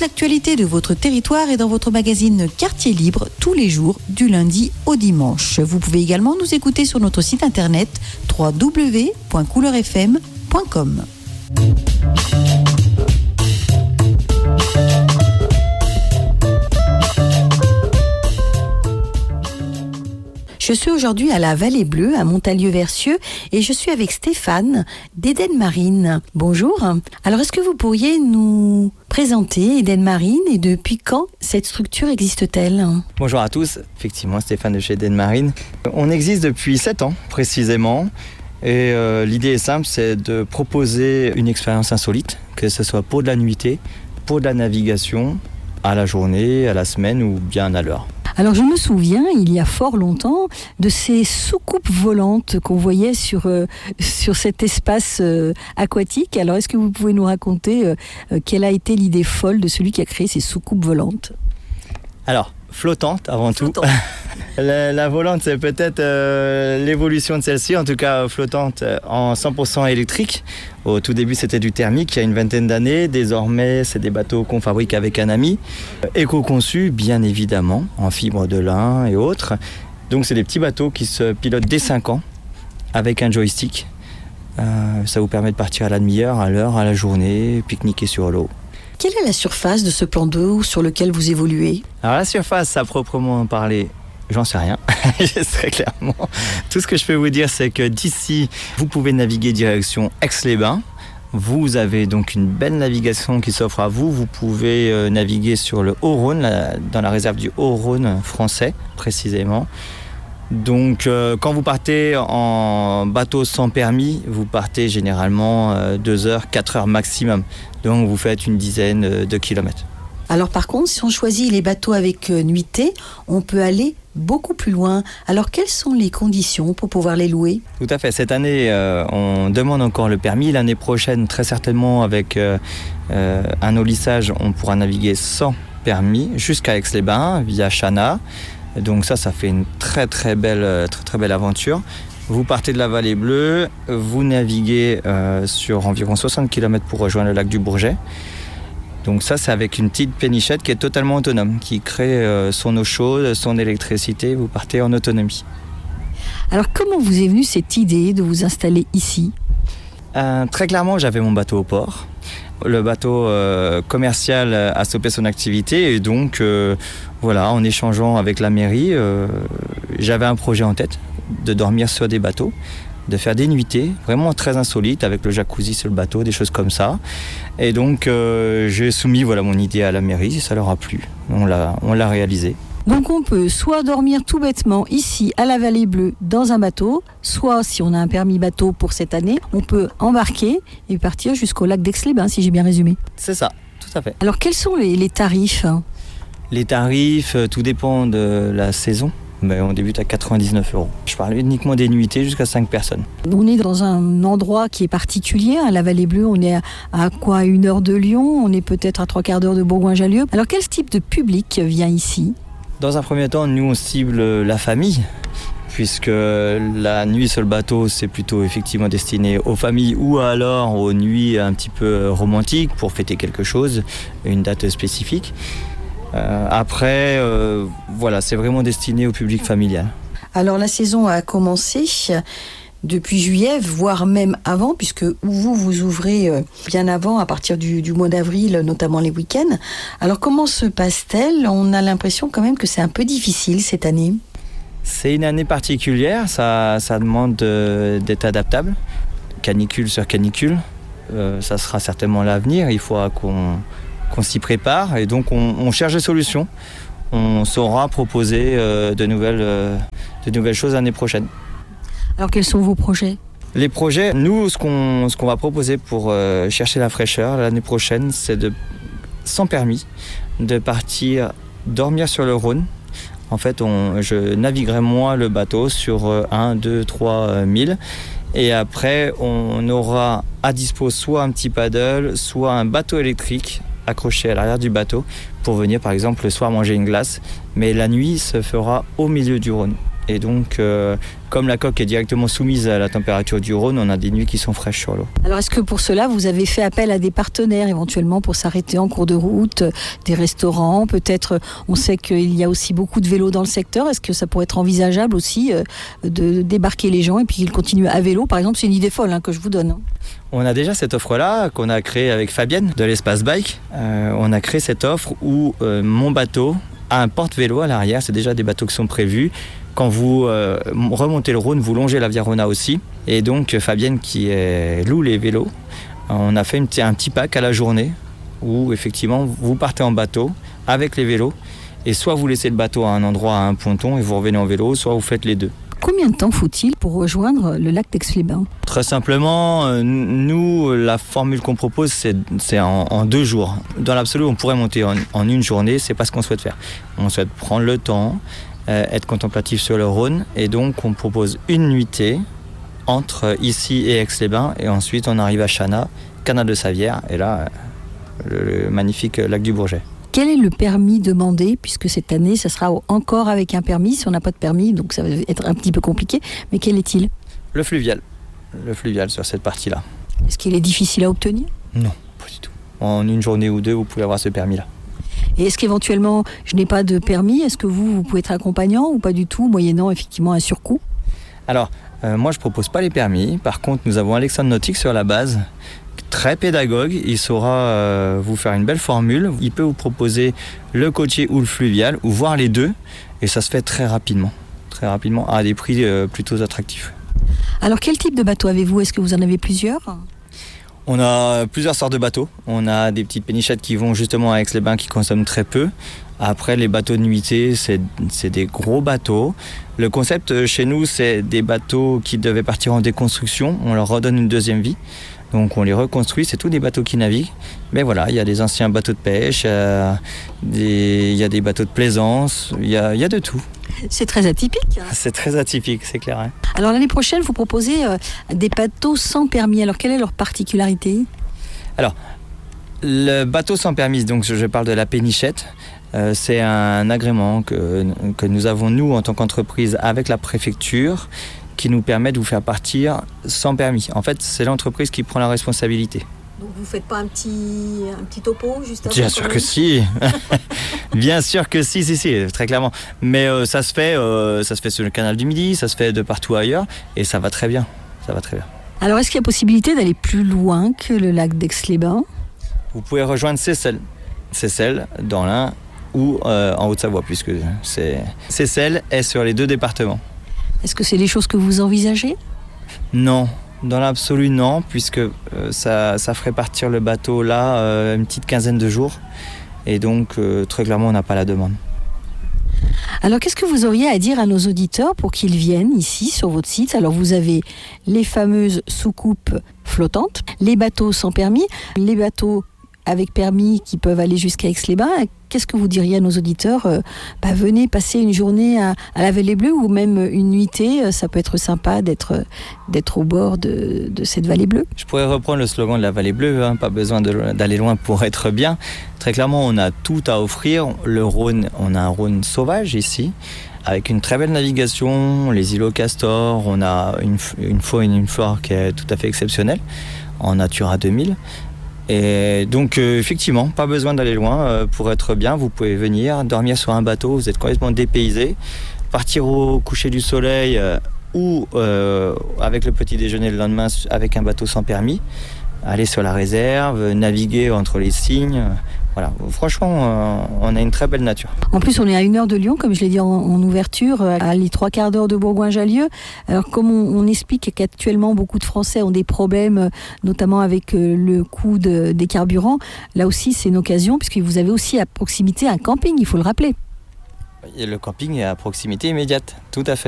l'actualité de votre territoire est dans votre magazine Quartier Libre tous les jours du lundi au dimanche. Vous pouvez également nous écouter sur notre site internet www.couleurfm.com. Je suis aujourd'hui à la Vallée Bleue, à Montalieu-Versieux, et je suis avec Stéphane d'Eden Marine. Bonjour. Alors, est-ce que vous pourriez nous présenter Eden Marine et depuis quand cette structure existe-t-elle ? Bonjour à tous, effectivement Stéphane de chez Eden Marine. On existe depuis 7 ans précisément, et l'idée est simple, c'est de proposer une expérience insolite, que ce soit pour de la nuitée, pour de la navigation, à la journée, à la semaine ou bien à l'heure. Alors je me souviens, il y a fort longtemps, de ces soucoupes volantes qu'on voyait sur cet espace aquatique. Alors est-ce que vous pouvez nous raconter quelle a été l'idée folle de celui qui a créé ces soucoupes volantes ? Alors, flottante avant tout. La volante, c'est peut-être l'évolution de celle-ci, en tout cas flottante en 100% électrique. Au tout début, c'était du thermique il y a une vingtaine d'années. Désormais, c'est des bateaux qu'on fabrique avec un ami. Éco-conçus, bien évidemment, en fibre de lin et autres. Donc, c'est des petits bateaux qui se pilotent dès 5 ans avec un joystick. Ça vous permet de partir à la demi-heure, à l'heure, à la journée, pique-niquer sur l'eau. Quelle est la surface de ce plan d'eau sur lequel vous évoluez ? Alors la surface, à proprement parler, j'en sais rien, très clairement. Tout ce que je peux vous dire, c'est que d'ici, vous pouvez naviguer direction Aix-les-Bains. Vous avez donc une belle navigation qui s'offre à vous. Vous pouvez naviguer sur le Haut-Rhône, dans la réserve du Haut-Rhône français, précisément. Donc quand vous partez en bateau sans permis, vous partez généralement 2 heures, 4 heures maximum. Donc vous faites une dizaine de kilomètres. Alors par contre, si on choisit les bateaux avec nuitée, on peut aller beaucoup plus loin. Alors quelles sont les conditions pour pouvoir les louer ? Tout à fait. Cette année, on demande encore le permis. L'année prochaine, très certainement, avec un olissage, on pourra naviguer sans permis jusqu'à Aix-les-Bains via Chana. Donc ça fait une très belle aventure. Vous partez de la Vallée Bleue, vous naviguez sur environ 60 km pour rejoindre le lac du Bourget. Donc ça, c'est avec une petite pénichette qui est totalement autonome, qui crée son eau chaude, son électricité, vous partez en autonomie. Alors comment vous est venue cette idée de vous installer ici ? Très clairement, j'avais mon bateau au port. Le bateau commercial a stoppé son activité et donc voilà, en échangeant avec la mairie, j'avais un projet en tête de dormir sur des bateaux, de faire des nuitées vraiment très insolites avec le jacuzzi sur le bateau, des choses comme ça. Et donc j'ai soumis mon idée à la mairie, ça leur a plu, on l'a réalisé. Donc on peut soit dormir tout bêtement ici à la Vallée Bleue dans un bateau, soit si on a un permis bateau pour cette année, on peut embarquer et partir jusqu'au lac d'Aix-les-Bains, si j'ai bien résumé. C'est ça, tout à fait. Alors quels sont les tarifs ? Les tarifs, tout dépend de la saison. Mais on débute à 99 €. Je parle uniquement des nuitées jusqu'à 5 personnes. On est dans un endroit qui est particulier. À la Vallée Bleue, on est à quoi, 1 heure de Lyon ? On est peut-être à 3/4 d'heure de Bourgoin-Jallieu. Alors quel type de public vient ici ? Dans un premier temps, nous on cible la famille, puisque la nuit sur le bateau, c'est plutôt effectivement destiné aux familles ou alors aux nuits un petit peu romantiques pour fêter quelque chose, une date spécifique. Après, c'est vraiment destiné au public familial. Alors la saison a commencé depuis juillet, voire même avant, puisque vous ouvrez bien avant, à partir du mois d'avril, notamment les week-ends. Alors comment se passe-t-elle ? On a l'impression quand même que c'est un peu difficile cette année. C'est une année particulière, ça demande d'être adaptable. Canicule sur canicule, ça sera certainement l'avenir, il faudra qu'on s'y prépare et donc on cherche des solutions. On saura proposer de nouvelles choses l'année prochaine. Alors quels sont vos projets ? Les projets, nous, ce qu'on va proposer pour chercher la fraîcheur l'année prochaine, c'est sans permis, de partir dormir sur le Rhône. En fait, je naviguerai moi le bateau sur 1, 2, 3 milles. Et après, on aura à dispo soit un petit paddle, soit un bateau électrique accroché à l'arrière du bateau pour venir par exemple le soir manger une glace. Mais la nuit se fera au milieu du Rhône. Et donc, comme la coque est directement soumise à la température du Rhône, on a des nuits qui sont fraîches sur l'eau. Alors est-ce que pour cela, vous avez fait appel à des partenaires éventuellement pour s'arrêter en cours de route, des restaurants, peut-être, on sait qu'il y a aussi beaucoup de vélos dans le secteur, est-ce que ça pourrait être envisageable aussi de débarquer les gens et puis qu'ils continuent à vélo? Par exemple, c'est une idée folle que je vous donne. On a déjà cette offre-là qu'on a créée avec Fabienne de l'Espace Bike. On a créé cette offre où mon bateau a un porte-vélo à l'arrière, c'est déjà des bateaux qui sont prévus. Quand vous remontez le Rhône, vous longez la Via Rhôna aussi. Et donc Fabienne qui loue les vélos, on a fait un petit pack à la journée où effectivement vous partez en bateau avec les vélos et soit vous laissez le bateau à un endroit, à un ponton et vous revenez en vélo, soit vous faites les deux. Combien de temps faut-il pour rejoindre le lac d'Aix-les-Bains? Très simplement, nous, la formule qu'on propose, c'est en 2 jours. Dans l'absolu, on pourrait monter en une journée, c'est pas ce qu'on souhaite faire. On souhaite prendre le temps, être contemplatif sur le Rhône, et donc on propose une nuitée entre ici et Aix-les-Bains, et ensuite on arrive à Chana, Canal de Savière, et là, le magnifique lac du Bourget. Quel est le permis demandé, puisque cette année, ça sera encore avec un permis, si on n'a pas de permis, donc ça va être un petit peu compliqué, mais quel est-il? Le fluvial sur cette partie-là. Est-ce qu'il est difficile à obtenir? Non, pas du tout. En une journée ou deux, vous pouvez avoir ce permis-là. Et est-ce qu'éventuellement, je n'ai pas de permis, est-ce que vous pouvez être accompagnant ou pas du tout, moyennant effectivement un surcoût? Alors, moi je propose pas les permis, par contre nous avons Alexandre Nautique sur la base, très pédagogue, il saura vous faire une belle formule, il peut vous proposer le côtier ou le fluvial, ou voir les deux, et ça se fait très rapidement à des prix plutôt attractifs. Alors quel type de bateau avez-vous? Est-ce que vous en avez plusieurs? On a plusieurs sortes de bateaux. On a des petites pénichettes qui vont justement à Aix-les-Bains qui consomment très peu. Après, les bateaux de nuitée, c'est des gros bateaux. Le concept chez nous, c'est des bateaux qui devaient partir en déconstruction. On leur redonne une deuxième vie. Donc on les reconstruit, c'est tous des bateaux qui naviguent. Mais voilà, il y a des anciens bateaux de pêche, il y a des bateaux de plaisance, il y a de tout. C'est très atypique. C'est très atypique, c'est clair. Hein. Alors l'année prochaine, vous proposez des bateaux sans permis. Alors quelle est leur particularité? Alors, le bateau sans permis, donc je parle de la pénichette, c'est un agrément que nous avons, nous, en tant qu'entreprise, avec la préfecture, qui nous permet de vous faire partir sans permis. En fait, c'est l'entreprise qui prend la responsabilité. Donc vous ne faites pas un petit topo juste avant? Bien sûr que si. Bien sûr que si, très clairement. Mais ça se fait sur le canal du Midi, ça se fait de partout ailleurs, et ça va très bien. Alors est-ce qu'il y a possibilité d'aller plus loin que le lac d'Aix-les-Bains? Vous pouvez rejoindre Seyssel dans l'Ain ou en Haute-Savoie, puisque Seyssel est sur les 2 départements. Est-ce que c'est des choses que vous envisagez? Non, dans l'absolu non, puisque ça ferait partir le bateau là une petite quinzaine de jours. Et donc, très clairement, on n'a pas la demande. Alors, qu'est-ce que vous auriez à dire à nos auditeurs pour qu'ils viennent ici, sur votre site? Alors, vous avez les fameuses soucoupes flottantes, les bateaux sans permis, les bateaux avec permis qui peuvent aller jusqu'à Aix-les-Bains. Qu'est-ce que vous diriez à nos auditeurs? Venez passer une journée à la Vallée Bleue ou même une nuitée. Ça peut être sympa d'être au bord de cette Vallée Bleue. Je pourrais reprendre le slogan de la Vallée Bleue, pas besoin d'aller loin pour être bien. Très clairement, on a tout à offrir. Le Rhône, on a un Rhône sauvage ici, avec une très belle navigation, les îlots Castor, on a une faune et une flore qui est tout à fait exceptionnelle, en Natura 2000. Et donc effectivement, pas besoin d'aller loin pour être bien. Vous pouvez venir, dormir sur un bateau, vous êtes complètement dépaysé, partir au coucher du soleil ou avec le petit déjeuner le lendemain avec un bateau sans permis, aller sur la réserve, naviguer entre les cygnes. Voilà, franchement, on a une très belle nature. En plus, on est à 1 heure de Lyon, comme je l'ai dit en ouverture, à les 3/4 d'heure de Bourgoin-Jallieu. Alors, comme on explique qu'actuellement, beaucoup de Français ont des problèmes, notamment avec le coût des carburants, là aussi, c'est une occasion, puisque vous avez aussi à proximité un camping, il faut le rappeler. Le camping est à proximité immédiate, tout à fait.